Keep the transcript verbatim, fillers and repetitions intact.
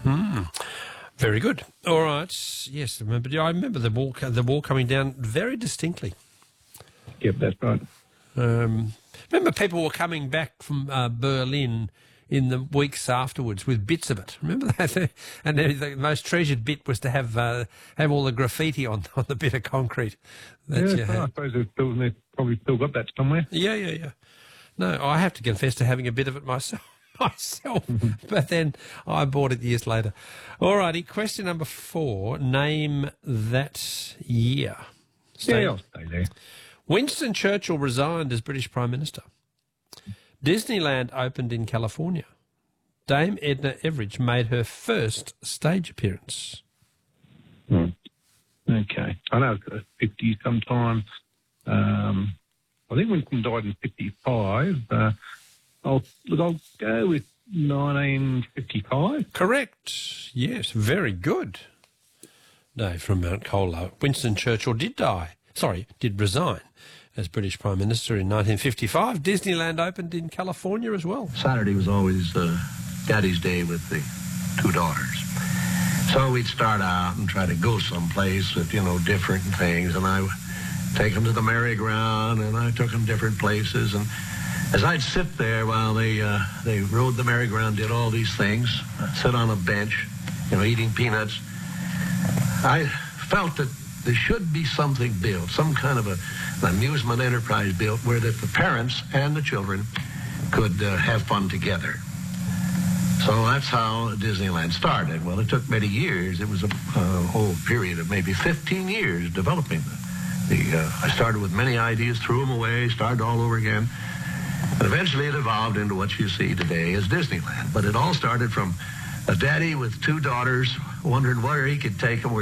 Hmm. Very good. All right. Yes, I remember. I remember the wall, the wall coming down very distinctly. Yep, that's right. Um, remember, people were coming back from uh, Berlin in the weeks afterwards with bits of it. Remember that? And the, the most treasured bit was to have uh, have all the graffiti on on the bit of concrete. That Yeah, you so had. I suppose they've, still, they've probably still got that somewhere. Yeah, yeah, yeah. No, I have to confess to having a bit of it myself. myself, but then I bought it years later. All righty, question number four. Name that year. Stay. Yeah, I'll stay there. Winston Churchill resigned as British Prime Minister. Disneyland opened in California. Dame Edna Everage made her first stage appearance. Hmm. Okay. I know it's fifty sometime. Um, I think Winston died in fifty-five. Uh, I'll, look, I'll go with nineteen fifty-five. Correct. Yes, very good. No, from Mount Colah. Winston Churchill did die. Sorry, did resign as British Prime Minister in nineteen fifty-five. Disneyland opened in California as well. Saturday was always uh, Daddy's Day with the two daughters. So we'd start out and try to go someplace with, you know, different things. And I would take them to the merry-go-round, and I took them different places. And as I'd sit there while they uh, they rode the merry-go-round, did all these things, I'd sit on a bench, you know, eating peanuts, I felt that there should be something built, some kind of a, an amusement enterprise built where that the parents and the children could uh, have fun together. So that's how Disneyland started. Well, it took many years. It was a, a whole period of maybe fifteen years developing the, the uh, I started with many ideas, threw them away, started all over again. And eventually it evolved into what you see today as Disneyland. But it all started from a daddy with two daughters wondering where he could take them.